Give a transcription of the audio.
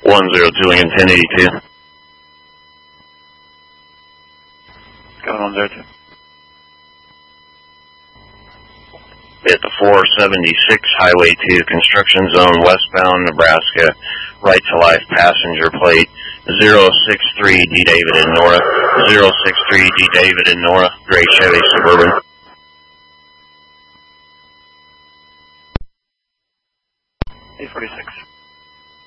102 Lincoln 1082. Go 102. At the 476 Highway 2 construction zone, westbound Nebraska, right to life, passenger plate 063 D David in Nora, 063 D David in Nora, gray Chevy Suburban. A46.